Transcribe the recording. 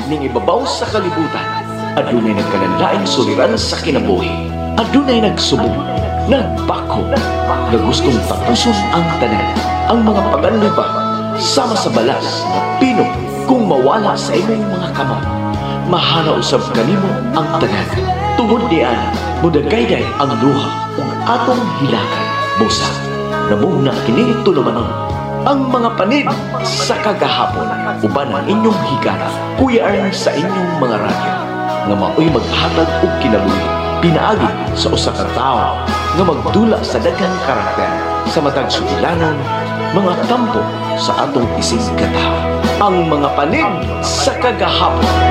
ning ibabaw sa kalibutan. Adunay nagkalanlaing suliran sa kinabuhi. Adunay nagsubok, nagbako, nga gustong tapuson ang tanan. Ang mga paganloy ba, sama sa balas na pino kung mawala sa imong mga kamot. Mahana usab kanimo ang tanan. Tungod diyan, mudagayday ang luha ug atong hilakan. Busa, namugna kini tulumanon. Ang mga panid sa kagahapon, uban ang inyong higala, kuyaan sa inyong mga radyo, nga maoy maghatag og kinabuhi, pinaagi sa usa ka tawo nga magdula sa daghang karakter sa matag sugilanon, mga tampo sa atong isig katawa. Ang mga panid sa kagahapon.